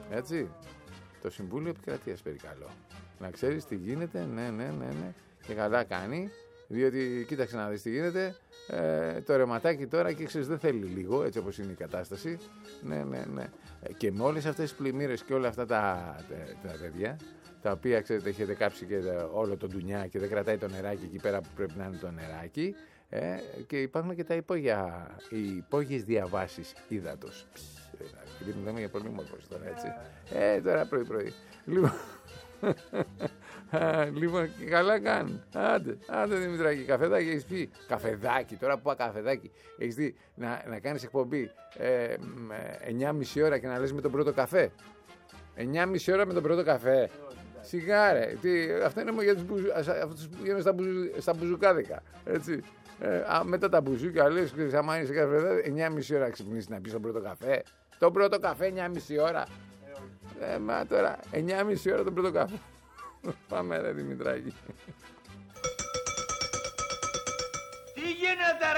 Έτσι. Το Συμβούλιο Επικρατείας, περικαλώ. Να ξέρεις τι γίνεται, ναι. Και καλά κάνει, διότι κοίταξε να δεις τι γίνεται. Το ρεματάκι τώρα και ξέρεις δεν θέλει λίγο, έτσι όπως είναι η κατάσταση. Ναι. Και με όλες αυτές τις πλημμύρες και όλα αυτά τα παιδιά, τα οποία ξέρετε έχετε κάψει και όλο το ντουνιά και δεν κρατάει το νεράκι εκεί πέρα που πρέπει να είναι το νεράκι. Και υπάρχουν και οι υπόγειες διαβάσεις ύδατος. Γιατί μιλάμε για πολύ μόρφωση τώρα, έτσι. Τώρα πρωί. Λοιπόν, και καλά κάνουν. Άντε Δημητράκη, καφεδάκι έχεις πει. Καφεδάκι, τώρα που είπα καφεδάκι. Έχεις δει να κάνεις εκπομπή 9,5 ώρα και να λες με τον πρώτο καφέ. 9,5 ώρα με τον πρώτο καφέ. Σιγά ρε. Αυτό είναι για αυτούς που γίνονται στα μπουζουκάδικα. Έτσι. Μετά τα μπουζούκια λες, άμα είσαι καφεδάκι, 9,5 ώρα ξυπνήσεις να πεις τον πρώτο καφέ. Τον πρώτο καφέ 9,5 ώρα. Μα τώρα 9,5 ώρα τον πρώτο καφέ. Πάμε ρε Δημητράκη. Τι γίνεται